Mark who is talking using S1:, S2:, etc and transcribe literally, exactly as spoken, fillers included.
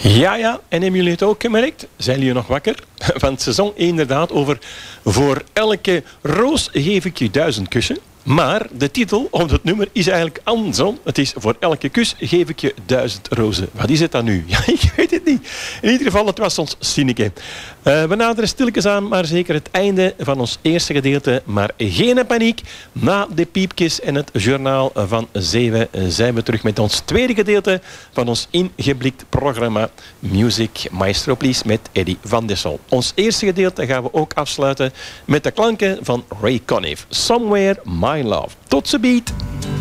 S1: Ja, ja, en hebben jullie het ook gemerkt? Zijn jullie nog wakker? Want ze zong inderdaad over voor elke roos geef ik je duizend kussen. Maar de titel of het nummer is eigenlijk andersom. Het is voor elke kus geef ik je duizend rozen. Wat is het dan nu? Ja, ik weet het niet. In ieder geval, het was ons zinnetje. Uh, we naderen stilletjes aan, maar zeker het einde van ons eerste gedeelte. Maar geen paniek. Na de piepjes en het journaal van zeven zijn we terug met ons tweede gedeelte van ons ingeblikt programma Music Maestro Please met Eddy van Dessel. Ons eerste gedeelte gaan we ook afsluiten met de klanken van Ray Conniff. Somewhere My Love. Tot ze beat.